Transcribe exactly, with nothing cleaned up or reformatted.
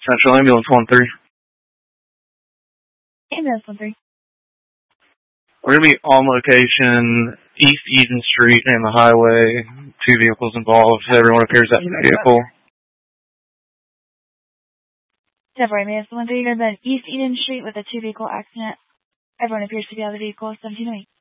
Central Ambulance one three. Ambulance one three. We're going to be on location, East Eden Street and the highway. Two vehicles involved. Everyone appears at the vehicle. Deborah, Ambulance one three, you're in East Eden Street with a two-vehicle accident. Everyone appears to be out of the vehicle, seventeen oh eight.